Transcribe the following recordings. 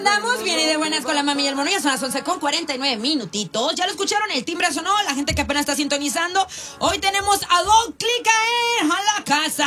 Andamos bien y de buenas con la mami y el mono. Ya son las 11:49 minutitos. Ya lo escucharon, el timbre sonó. La gente que apenas está sintonizando. Hoy tenemos a Don Clicaer a la casa.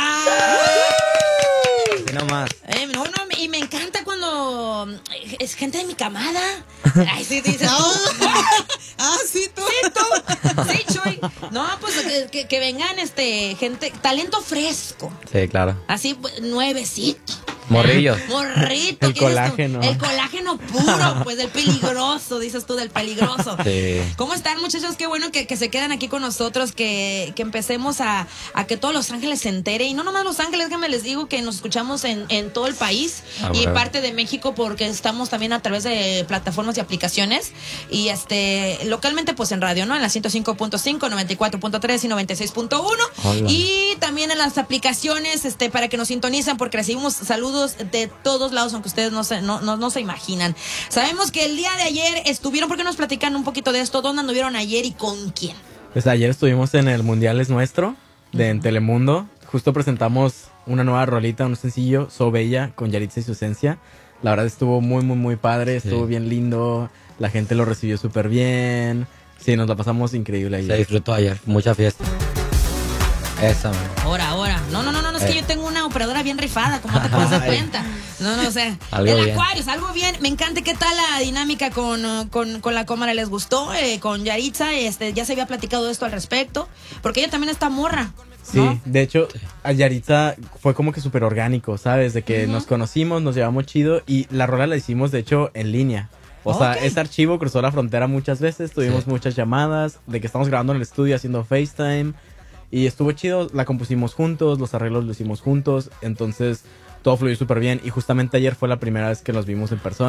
Sí, no más. Y me encanta cuando es gente de mi camada. Ay, sí, dices tú. Sí, tú. Sí, tú. Sí, Chuy. No, pues que vengan gente, talento fresco. Sí, claro. Así, nuevecito. Morrillos. Morrito. El colágeno. El colágeno puro, pues del peligroso, dices tú, del peligroso. Sí. ¿Cómo están, muchachos? Qué bueno que se quedan aquí con nosotros, que empecemos a que todos Los Ángeles se entere. Y no nomás Los Ángeles, que me les digo que nos escuchamos en todo el país y bueno. parte de México, porque estamos también a través de plataformas y aplicaciones. Y localmente, pues en radio, ¿no? En la 105.5, 94.3 y 96.1. Hola. Y también en las aplicaciones, para que nos sintonizan, porque recibimos saludos de todos lados, aunque ustedes no se imaginan. Sabemos que el día de ayer estuvieron, ¿por qué nos platican un poquito de esto? ¿Dónde anduvieron ayer y con quién? Pues ayer estuvimos en el Mundial Es Nuestro, en Telemundo. Justo presentamos una nueva rolita, un sencillo, So Bella, con Yaritza y su esencia. La verdad estuvo muy, muy, muy padre, estuvo bien lindo. La gente lo recibió súper bien. Sí, nos la pasamos increíble ayer. Se disfrutó ayer, mucha fiesta. Esa, man. Ahora. No, es que yo tengo una operadora bien rifada, como te puedes dar cuenta. No, o sea, Algo el bien. Aquarius, algo bien. Me encanta. ¿Qué tal la dinámica con la cámara? ¿Les gustó? Con Yaritza, ya se había platicado esto al respecto, porque ella también está morra, Sí, ¿no? de hecho, a Yaritza fue como que súper orgánico, ¿sabes? De que nos conocimos, nos llevamos chido y la rola la hicimos, de hecho, en línea. O sea, ese archivo cruzó la frontera muchas veces, tuvimos muchas llamadas, de que estamos grabando en el estudio haciendo FaceTime y estuvo chido, la compusimos juntos, los arreglos los hicimos juntos, entonces todo fluyó súper bien y justamente ayer fue la primera vez que nos vimos en persona.